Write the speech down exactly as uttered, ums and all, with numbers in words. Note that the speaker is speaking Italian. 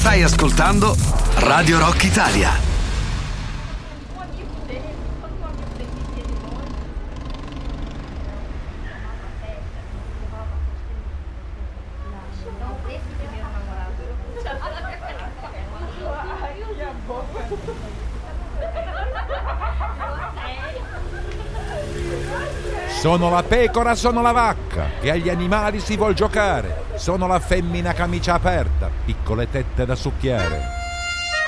Stai ascoltando Radio Rock Italia. Sono la pecora, sono la vacca, che agli animali si vuol giocare. Sono la femmina camicia aperta, piccole tette da succhiare.